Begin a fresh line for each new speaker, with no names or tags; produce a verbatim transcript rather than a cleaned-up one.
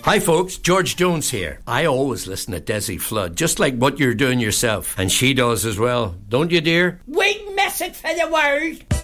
Hi folks, George Jones here. I always listen to Desi Flood, just like what you're doing yourself. And she does as well. Don't you, dear?
Wait message for the world.